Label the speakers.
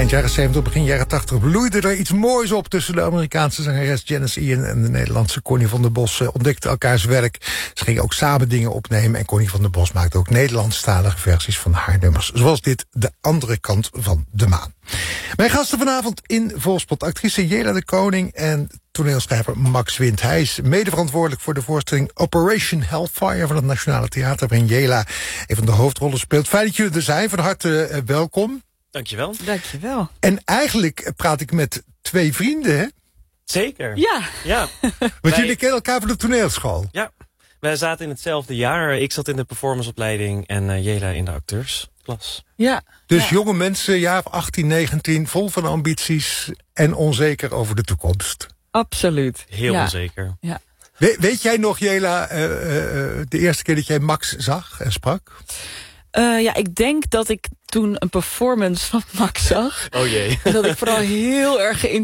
Speaker 1: Eind jaren 70, begin jaren 80 bloeide er iets moois op tussen de Amerikaanse zangeres Janis Ian en de Nederlandse Connie van der Bos. Ze ontdekten elkaars werk. Ze gingen ook samen dingen opnemen en Connie van der Bos maakte ook Nederlandstalige versies van haar nummers. Zoals dit, De Andere Kant van de Maan. Mijn gasten vanavond in Volkspot, actrice Jela de Koning en toneelschrijver Max Wind. Hij is medeverantwoordelijk voor de voorstelling Operation Hellfire van het Nationale Theater, waarin Jela een van de hoofdrollen speelt. Fijn dat jullie er zijn, van harte welkom.
Speaker 2: Dankjewel.
Speaker 3: Dankjewel.
Speaker 1: En eigenlijk praat ik met twee vrienden, hè?
Speaker 2: Zeker.
Speaker 3: Ja.
Speaker 1: Want jullie kennen elkaar van de toneelschool.
Speaker 2: Ja, wij zaten in hetzelfde jaar. Ik zat in de performanceopleiding en Jela in de acteursklas.
Speaker 3: Ja.
Speaker 1: Dus jonge mensen, jaar 18, 19, vol van ambities en onzeker over de toekomst.
Speaker 3: Absoluut.
Speaker 2: Heel onzeker.
Speaker 3: Ja.
Speaker 1: Weet jij nog, Jela, de eerste keer dat jij Max zag en sprak?
Speaker 3: Ik denk dat ik toen een performance van Max zag.
Speaker 2: Oh jee.
Speaker 3: En dat ik vooral heel erg